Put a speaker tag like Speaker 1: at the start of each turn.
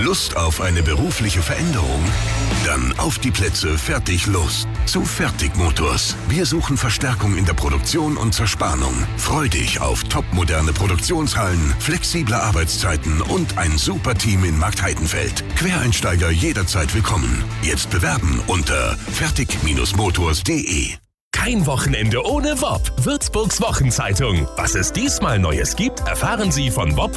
Speaker 1: Lust auf eine berufliche Veränderung? Dann auf die Plätze, fertig, los. Zu Fertig Motors. Wir suchen Verstärkung in der Produktion und Zerspannung. Freu dich auf topmoderne Produktionshallen, flexible Arbeitszeiten und ein super Team in Marktheidenfeld. Quereinsteiger jederzeit willkommen. Jetzt bewerben unter fertig-motors.de.
Speaker 2: Kein Wochenende ohne WOP. Würzburgs Wochenzeitung. Was es diesmal Neues gibt, erfahren Sie von WOP.